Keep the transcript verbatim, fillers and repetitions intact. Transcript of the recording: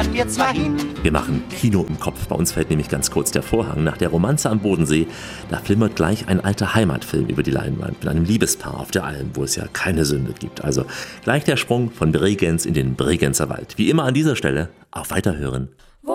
gingen wir zwar hin. Wir machen Kino im Kopf. Bei uns fällt nämlich ganz kurz der Vorhang. Nach der Romanze am Bodensee, da flimmert gleich ein alter Heimatfilm über die Leinwand mit einem Liebespaar auf der Alm, wo es ja keine Sünde gibt. Also gleich der Sprung von Bregenz in den Bregenzer Wald. Wie immer an dieser Stelle, auf Weiterhören.